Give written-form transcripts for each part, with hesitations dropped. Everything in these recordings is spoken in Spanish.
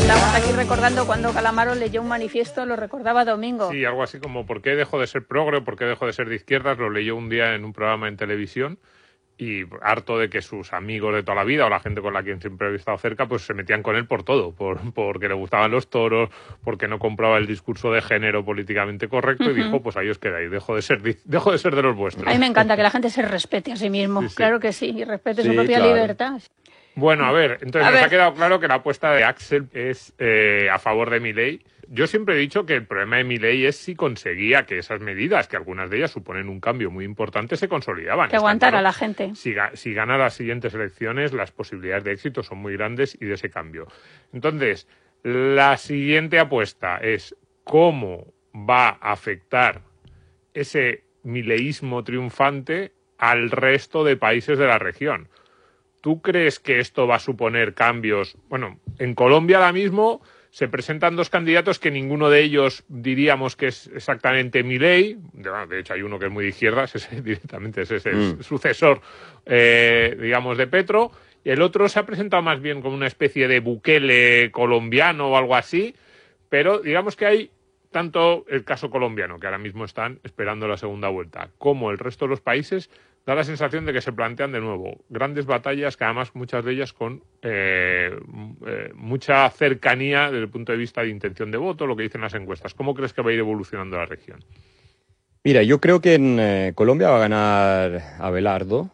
Estamos aquí recordando cuando Calamaro leyó un manifiesto, lo recordaba Domingo. Sí, algo así como ¿por qué dejó de ser progre? ¿Por qué dejó de ser de izquierdas? Lo leyó un día en un programa en televisión y harto de que sus amigos de toda la vida o la gente con la que siempre había estado cerca pues se metían con él por todo, porque le gustaban los toros, porque no compraba el discurso de género políticamente correcto y dijo, pues ahí os quedáis, dejo de ser de los vuestros. A mí me encanta que la gente se respete a sí mismo, Sí, sí. Claro que sí, y respete su propia libertad. Bueno, a ver, entonces nos ha quedado claro que la apuesta de Axel es a favor de Milei. Yo siempre he dicho que el problema de Milei es si conseguía que esas medidas, que algunas de ellas suponen un cambio muy importante, se consolidaban. Que aguantara a la gente. Si gana las siguientes elecciones, las posibilidades de éxito son muy grandes y de ese cambio. Entonces, la siguiente apuesta es cómo va a afectar ese mileísmo triunfante al resto de países de la región. ¿Tú crees que esto va a suponer cambios? Bueno, en Colombia ahora mismo se presentan dos candidatos que ninguno de ellos diríamos que es exactamente Milei. De hecho, hay uno que es muy de izquierdas, directamente es el sucesor, digamos, de Petro. Y el otro se ha presentado más bien como una especie de Bukele colombiano o algo así. Pero digamos que hay tanto el caso colombiano, que ahora mismo están esperando la segunda vuelta, como el resto de los países, da la sensación de que se plantean de nuevo grandes batallas, que además muchas de ellas con mucha cercanía desde el punto de vista de intención de voto, lo que dicen las encuestas. ¿Cómo crees que va a ir evolucionando la región? Mira, yo creo que en Colombia va a ganar Abelardo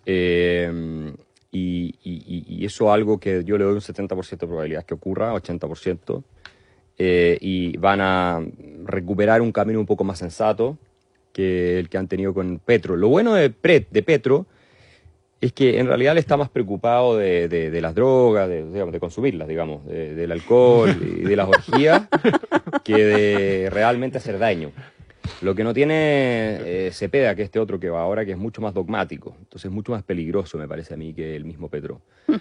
y eso es algo que yo le doy un 70% de probabilidad que ocurra, 80%. Y van a recuperar un camino un poco más sensato que el que han tenido con Petro. Lo bueno de Petro es que en realidad él está más preocupado de las drogas, de consumirlas, digamos, del alcohol y de las orgías, que de realmente hacer daño. Lo que no tiene Cepeda, que este otro que va ahora, que es mucho más dogmático, entonces es mucho más peligroso, me parece a mí, que el mismo Petro.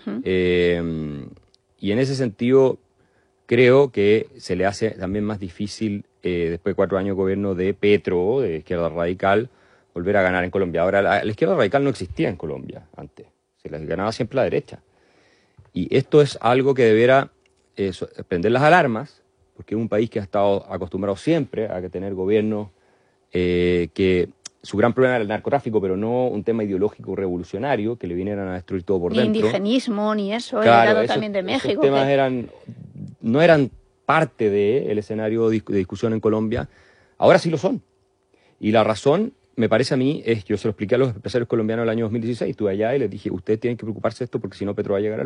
Y en ese sentido creo que se le hace también más difícil, después de 4 años de gobierno de Petro, de izquierda radical, volver a ganar en Colombia. Ahora, la izquierda radical no existía en Colombia antes, se la ganaba siempre la derecha. Y esto es algo que debiera prender las alarmas, porque es un país que ha estado acostumbrado siempre a tener gobiernos que su gran problema era el narcotráfico, pero no un tema ideológico revolucionario, que le vinieran a destruir todo por dentro. Ni indigenismo, ni eso, claro, heredado también de México. Esos temas no eran parte del escenario de discusión en Colombia, ahora sí lo son. Y la razón, me parece a mí, yo se lo expliqué a los empresarios colombianos el año 2016, estuve allá y les dije, ustedes tienen que preocuparse de esto porque si no Petro va a llegar al